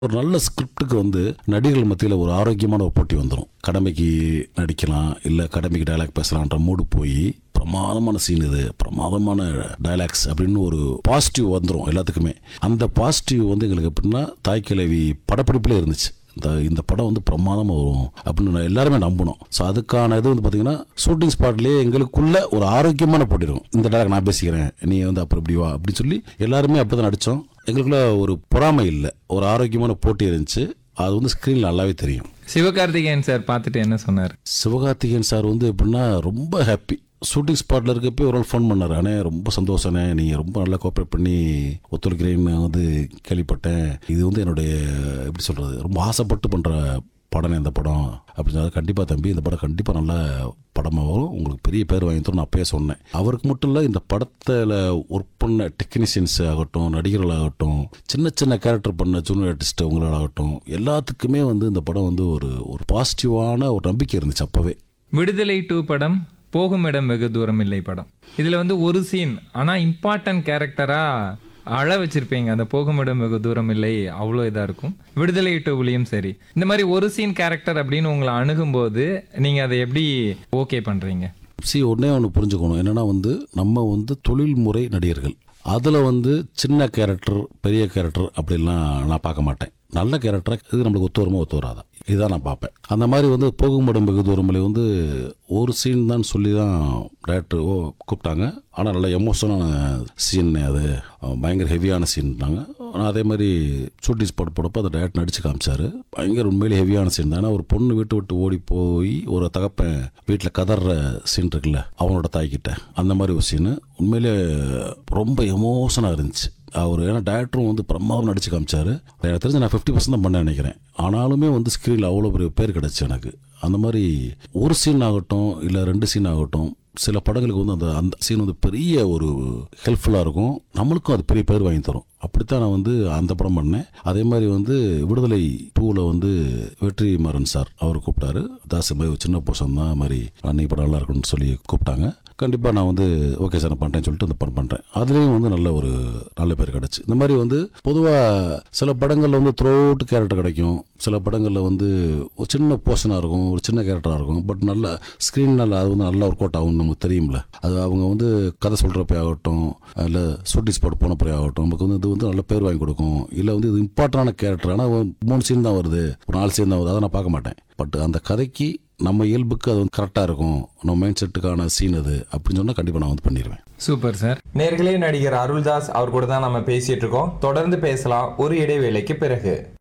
ஒரு நல்ல ஸ்கிரிப்டுக்கு நடிகர்கள் மத்தியில் ஒரு ஆரோக்கியமான ஒரு போட்டி வந்துடும். கடமைக்கு நடிக்கலாம், இல்லை கடமைக்கு டைலாக் பேசலான்ற மூடு போய் பிரமாதமான சீன், இது பிரமாதமான டைலாக்ஸ் அப்படின்னு ஒரு பாசிட்டிவ் வந்துடும் எல்லாத்துக்குமே. அந்த பாசிட்டிவ் எங்களுக்கு எப்படின்னா தாய் கிழவி படப்பிடிப்பிலே இருந்துச்சு. இந்த படம் பிரமாதமாக வரும் அப்படின்னு எல்லாருமே நம்பணும். ஸோ அதுக்கான இது பார்த்தீங்கன்னா ஷூட்டிங் ஸ்பாட்லேயே எங்களுக்குள்ள ஒரு ஆரோக்கியமான போட்டி இருக்கும். இந்த டைலாக் நான் பேசிக்கிறேன், நீ அப்புறம் இப்படி வா அப்படின்னு சொல்லி எல்லாருமே அப்படி தான் நடித்தோம். எங்களுக்குள்ள ஒரு பொறாமை இல்லை, ஒரு ஆரோக்கியமான போட்டி இருந்துச்சு. அது ஸ்க்ரீனில் நல்லாவே தெரியும். சிவகார்த்திகேயன் சார் பார்த்துட்டு என்ன சொன்னார்? சிவகார்த்திகேயன் சார் எப்படின்னா ரொம்ப ஹாப்பி. ஷூட்டிங் ஸ்பாட்டில் இருக்கப்போ ஒரு ஃபோன் பண்ணார். அண்ணே ரொம்ப சந்தோஷண்ணே, நீங்கள் ரொம்ப நல்லா கோஆப்ரேட் பண்ணி ஒத்துழைக்கிறேன்னு கேள்விப்பட்டேன். இது என்னுடைய எப்படி சொல்கிறது, ரொம்ப ஆசைப்பட்டு பண்ணுற படம் இந்த படம் அப்படின்னு. கண்டிப்பாக தம்பி, இந்த படம் கண்டிப்பாக நல்ல படமாக வரும், உங்களுக்கு பெரிய பேர் வாங்கி தரும் நான் அப்பயே சொன்னேன். அவருக்கு மட்டும் இல்லை, இந்த படத்தில் ஒர்க் பண்ண டெக்னீஷியன்ஸ் ஆகட்டும், நடிகர்களாகட்டும், சின்ன சின்ன கேரக்டர் பண்ண ஜூனியர் ஆர்டிஸ்ட் அவங்களாகட்டும், எல்லாத்துக்குமே இந்த படம் ஒரு பாசிட்டிவான ஒரு நம்பிக்கை இருந்துச்சு அப்போவே. விடுதலை 2 படம் போகும் இடம் வெகு தூரம் இல்லை படம். இதில் ஒரு சீன் ஆனால் இம்பார்ட்டன்ட் கேரக்டராக அழ வச்சிருப்பீங்க. அந்த போகும் இடம் வெகு தூரம் இல்லை அவ்வளோ இதாக இருக்கும். விடுதலை 2லையும் சரி, இந்த மாதிரி ஒரு சீன் கேரக்டர் அப்படின்னு உங்களை அணுகும்போது நீங்கள் அதை எப்படி ஓகே பண்ணுறீங்க? ஒன்றே ஒன்று புரிஞ்சுக்கணும், என்னென்னா நம்ம தொழில்முறை நடிகர்கள். அதில் சின்ன கேரக்டர் பெரிய கேரக்டர் அப்படிலாம் நான் பார்க்க மாட்டேன். நல்ல கேரக்டராக இது நம்மளுக்கு ஒத்து வருமோ ஒத்து வராதா, இதுதான் நான் பார்ப்பேன். அந்த மாதிரி போகும் இடம் வெகு தூரமில்லை ஒரு சீன் தான் சொல்லி தான் டேரக்டர் கூப்பிட்டாங்க. ஆனால் நல்ல எமோஷனான சீன், அது பயங்கர ஹெவியான சீன்ட்டாங்க. ஆனால் அதே மாதிரி ஷூட்டிங் ஸ்பாட் போடப்போ அதை டேரக்டர் நடிச்சு காமிச்சார். பயங்கர உண்மையிலே ஹெவியான சீன் தான். ஒரு பொண்ணு விட்டு ஓடி போய் ஒரு தகப்பன் வீட்டில் கதற சீன் இருக்குல்ல, அவனோட தாய்கிட்ட, அந்த மாதிரி ஒரு சீனு உண்மையிலே ரொம்ப எமோஷனாக இருந்துச்சு. ஏன்னா டேரக்டரும் பிரமாதம் நடிச்சு காமிச்சாரு. எனக்கு தெரிஞ்சு நான் 50% தான் பண்ண நினைக்கிறேன். ஆனாலுமே ஸ்க்ரீனில் அவ்வளோ பெரிய பேர் கிடச்சி எனக்கு. அந்த மாதிரி ஒரு சீன் ஆகட்டும் இல்லை 2 சீன் ஆகட்டும், சில படங்களுக்கு அந்த சீன் பெரிய ஒரு ஹெல்ப்ஃபுல்லாக இருக்கும், நம்மளுக்கும் அது பெரிய பேர் வாங்கி தரும். அப்படித்தான் நான் அந்த படம் பண்ணேன். அதே மாதிரி விடுதலை 2ல் வெற்றிமாறன் சார் அவர் கூப்பிட்டாரு. தாஸ் மாதிரி சின்ன போஷன் தான் மாதிரி அன்னைக்கு படம் நல்லா இருக்குன்னு சொல்லி கூப்பிட்டாங்க. கண்டிப்பாக நான் ஓகே சார் நான் பண்ணுறேன்னு சொல்லிட்டு அந்த படம் பண்ணுறேன். அதுலேயும் நல்ல பேர் கிடச்சி. இந்த மாதிரி பொதுவாக சில படங்களில் த்ரோ அவுட் கேரக்டர் கிடைக்கும், சில படங்களில் ஒரு சின்ன போர்ஷனாக இருக்கும், ஒரு சின்ன கேரக்டராக இருக்கும். பட் நல்ல ஸ்க்ரீன் அது நல்ல ஒர்க் அவுட் ஆகும், நமக்கு தெரியும்ல. அது அவங்க கதை சொல்கிறப்ப ஆகட்டும், இல்லை ஷூட்டிங் ஸ்பாட் போனப்போ ஆகட்டும், நமக்கு இது நல்ல பேர் வாங்கி கொடுக்கும். இல்லை இது இம்பார்ட்டண்டான கேரக்டர், ஆனால் 3 சீன் தான் வருது, ஒரு 4 சீன் தான் வருது, அதை நான் பார்க்க மாட்டேன். பட் அந்த கதைக்கு நம்ம இயல்புக்கு அது கரெக்டாக இருக்கும், நம்ம மைண்ட் செட்டுக்கான சீன் அது அப்படின்னு சொன்னால் கண்டிப்பாக நான் பண்ணிடுவேன். Super sir. நேர்களே, நடிகர் அருள்தாஸ் அவர் கூட தான் நம்ம பேசிட்டு இருக்கோம். தொடர்ந்து பேசலாம் ஒரு இடைவேளைக்கு பிறகு.